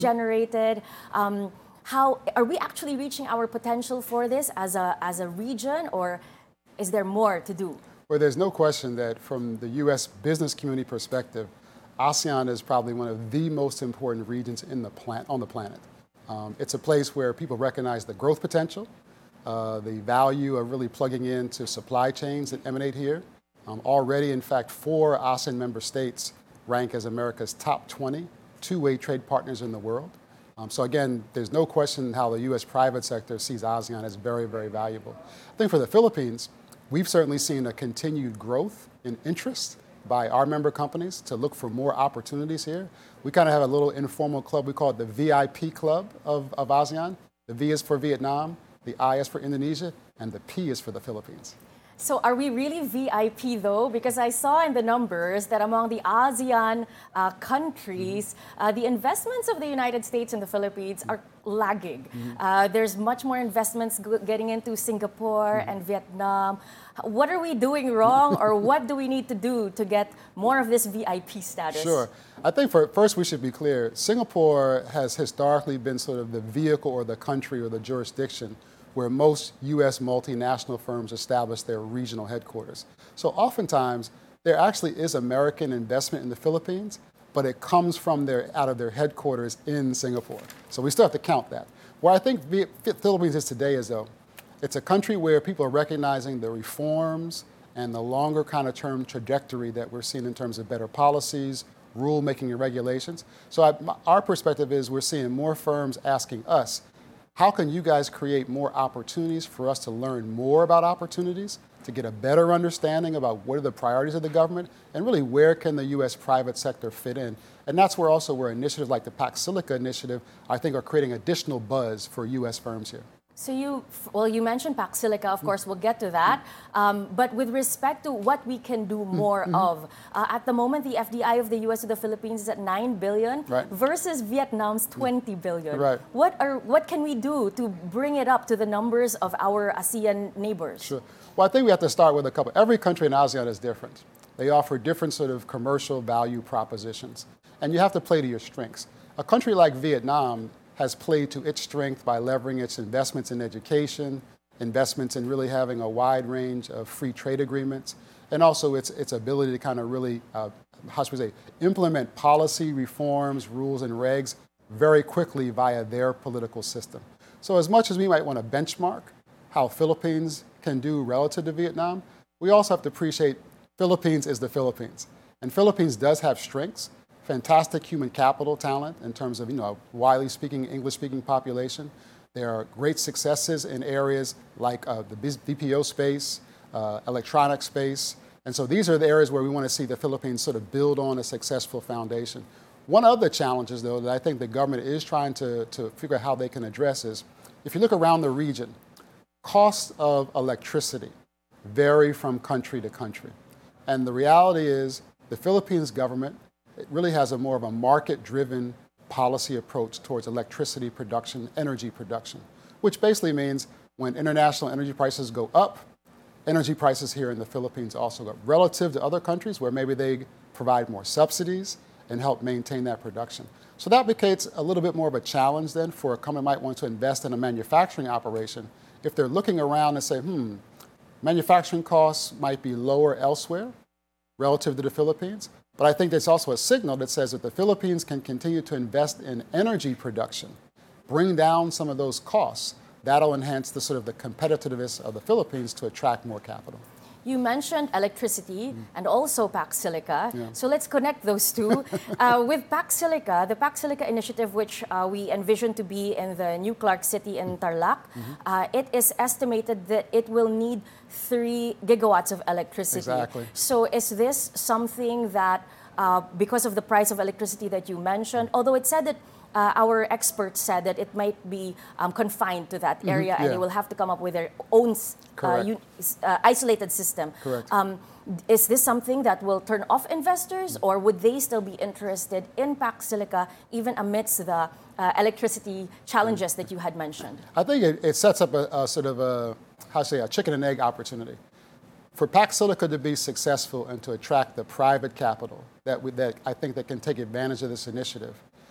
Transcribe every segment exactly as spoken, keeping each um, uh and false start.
generated. Um, how are we actually reaching our potential for this as a as a region, or is there more to do? Well, there's no question that from the U S business community perspective, ASEAN is probably one of the most important regions in the plan- on the planet. Um, it's a place where people recognize the growth potential, uh, the value of really plugging into supply chains that emanate here. Um, already, in fact, four ASEAN member states rank as America's top twenty two-way trade partners in the world. Um, so again, there's no question how the U S private sector sees ASEAN as very, very valuable. I think for the Philippines, we've certainly seen a continued growth in interest by our member companies to look for more opportunities here. We kind of have a little informal club. We call it the V I P Club of, of ASEAN. The V is for Vietnam, the I is for Indonesia, and the P is for the Philippines. So are we really V I P though? Because I saw in the numbers that among the ASEAN uh, countries, mm-hmm. uh, the investments of the United States and the Philippines are lagging. Mm-hmm. uh, there's much more investments g- getting into Singapore mm-hmm. and Vietnam. What are we doing wrong, or what do we need to do to get more of this V I P status? Sure. I think for, first we should be clear, Singapore has historically been sort of the vehicle or the country or the jurisdiction where most U S multinational firms establish their regional headquarters. So oftentimes, there actually is American investment in the Philippines, but it comes from their, out of their headquarters in Singapore. So we still have to count that. Where I think the Philippines is today is, though, it's a country where people are recognizing the reforms and the longer kind of term trajectory that we're seeing in terms of better policies, rulemaking and regulations. So I, our perspective is we're seeing more firms asking us, how can you guys create more opportunities for us to learn more about opportunities, to get a better understanding about what are the priorities of the government, and really where can the U S private sector fit in? And that's where also where initiatives like the Pax Silica initiative, I think, are creating additional buzz for U S firms here. So you, well, you mentioned Pax Silica, of course, we'll get to that. Um, but with respect to what we can do more mm-hmm. of, uh, at the moment, the F D I of the U S to the Philippines is at nine billion right. versus Vietnam's twenty billion. Right. What are what can we do to bring it up to the numbers of our ASEAN neighbors? Sure. Well, I think we have to start with a couple. Every country in ASEAN is different. They offer different sort of commercial value propositions, and you have to play to your strengths. A country like Vietnam has played to its strength by leveraging its investments in education, investments in really having a wide range of free trade agreements, and also its, its ability to kind of really, uh, how should we say, implement policy reforms, rules, and regs very quickly via their political system. So as much as we might want to benchmark how Philippines can do relative to Vietnam, we also have to appreciate Philippines is the Philippines. And Philippines does have strengths. Fantastic human capital talent in terms of, you know, a widely speaking, English-speaking population. There are great successes in areas like uh, the B P O space, uh, electronic space. And so these are the areas where we want to see the Philippines sort of build on a successful foundation. One of the challenges, though, that I think the government is trying to, to figure out how they can address is, if you look around the region, costs of electricity vary from country to country. And the reality is the Philippines government, it really has a more of a market-driven policy approach towards electricity production, energy production, which basically means when international energy prices go up, energy prices here in the Philippines also go up relative to other countries where maybe they provide more subsidies and help maintain that production. So that becomes a little bit more of a challenge then for a company might want to invest in a manufacturing operation if they're looking around and say, hmm, manufacturing costs might be lower elsewhere relative to the Philippines. But I think there's also a signal that says that the Philippines can continue to invest in energy production, bring down some of those costs. That'll enhance the sort of the competitiveness of the Philippines to attract more capital. You mentioned electricity mm. and also Pax Silica. Yeah. So let's connect those two. uh, with Pax Silica, the Pax Silica initiative, which uh, we envision to be in the new Clark City in Tarlac, mm-hmm. uh, it is estimated that it will need three gigawatts of electricity. Exactly. So is this something that, uh, because of the price of electricity that you mentioned, although it said that Uh, our experts said that it might be um, confined to that area, mm-hmm, yeah. and they will have to come up with their own uh, un- uh, isolated system. Correct. Um, is this something that will turn off investors, or would they still be interested in Pax Silica even amidst the uh, electricity challenges that you had mentioned? I think it, it sets up a, a sort of a, how to say, a chicken and egg opportunity. For Pax Silica to be successful and to attract the private capital that, we, that I think that can take advantage of this initiative,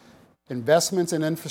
investments in infrastructure